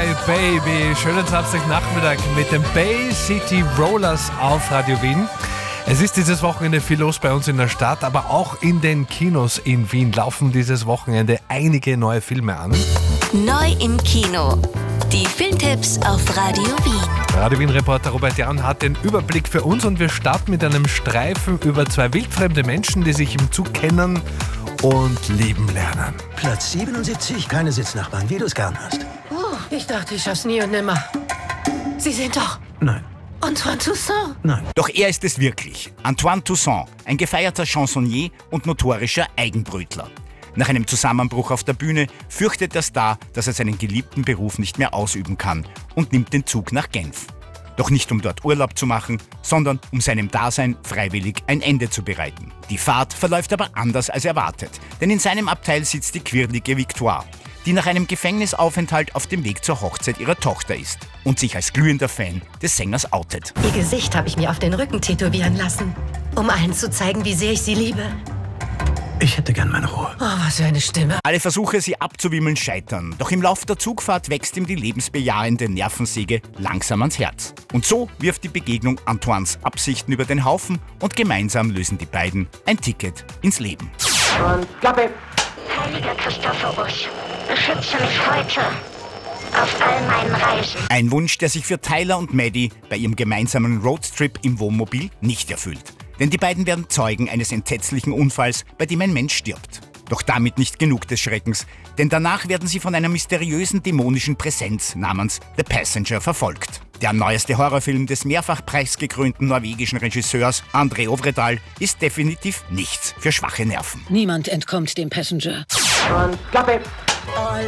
My Baby. Schönen Samstagnachmittag mit den Bay City Rollers auf Radio Wien. Es ist dieses Wochenende viel los bei uns in der Stadt, aber auch in den Kinos in Wien laufen dieses Wochenende einige neue Filme an. Neu im Kino. Die Filmtipps auf Radio Wien. Radio Wien-Reporter Robert Jahn hat den Überblick für uns und wir starten mit einem Streifen über zwei wildfremde Menschen, die sich im Zug kennen und lieben lernen. Platz 77, keine Sitznachbarn, wie du es gern hast. Ich dachte, ich schaff's nie und nimmer. Sie sind doch Nein, Antoine Toussaint. nein. Doch er ist es wirklich. Antoine Toussaint, ein gefeierter Chansonnier und notorischer Eigenbrötler. Nach einem Zusammenbruch auf der Bühne fürchtet der Star, dass er seinen geliebten Beruf nicht mehr ausüben kann und nimmt den Zug nach Genf. Doch nicht um dort Urlaub zu machen, sondern um seinem Dasein freiwillig ein Ende zu bereiten. Die Fahrt verläuft aber anders als erwartet, denn in seinem Abteil sitzt die quirlige Victoire, die nach einem Gefängnisaufenthalt auf dem Weg zur Hochzeit ihrer Tochter ist und sich als glühender Fan des Sängers outet. Ihr Gesicht habe ich mir auf den Rücken tätowieren lassen, um allen zu zeigen, wie sehr ich sie liebe. Ich hätte gern meine Ruhe. Oh, was für eine Stimme. Alle Versuche, sie abzuwimmeln, scheitern. Doch im Lauf der Zugfahrt wächst ihm die lebensbejahende Nervensäge langsam ans Herz. Und so wirft die Begegnung Antoines Absichten über den Haufen und gemeinsam lösen die beiden ein Ticket ins Leben. Heiliger Christophorus, beschütze mich heute auf all meinen Reisen. Ein Wunsch, der sich für Tyler und Maddie bei ihrem gemeinsamen Roadtrip im Wohnmobil nicht erfüllt. Denn die beiden werden Zeugen eines entsetzlichen Unfalls, bei dem ein Mensch stirbt. Doch damit nicht genug des Schreckens, denn danach werden sie von einer mysteriösen dämonischen Präsenz namens The Passenger verfolgt. Der neueste Horrorfilm des mehrfach preisgekrönten norwegischen Regisseurs André Øvredal ist definitiv nichts für schwache Nerven. Niemand entkommt dem Passenger.